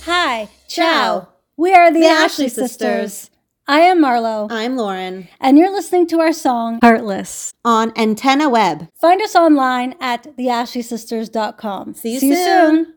Hi. Ciao. We are the Ashley Ashley Sisters. Sisters. I am Marlo. I'm Lauren. And you're listening to our song, Heartless. On Antenna Web. Find us online at theashleysisters.com. See you soon.